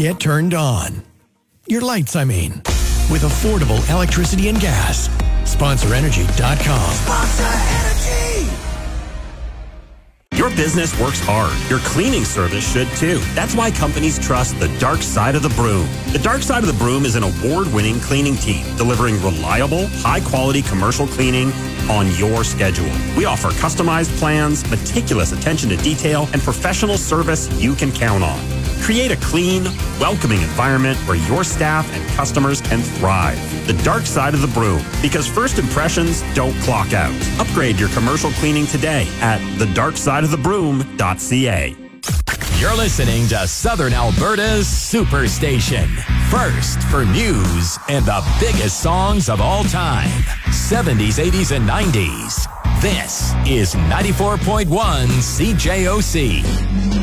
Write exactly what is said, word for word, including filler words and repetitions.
get turned on. Your lights, I mean. With affordable electricity and gas. Sponsor Energy dot com. Sponsor Energy! Your business works hard. Your cleaning service should too. That's why companies trust the Dark Side of the Broom. The Dark Side of the Broom is an award-winning cleaning team delivering reliable, high-quality commercial cleaning on your schedule. We offer customized plans, meticulous attention to detail, and professional service you can count on. Create a clean, welcoming environment where your staff and customers can thrive. The Dark Side of the Broom, because first impressions don't clock out. Upgrade your commercial cleaning today at the dark side of the broom dot c a. You're listening to Southern Alberta's Superstation. First for news and the biggest songs of all time. seventies, eighties, and nineties. This is ninety-four point one C J O C.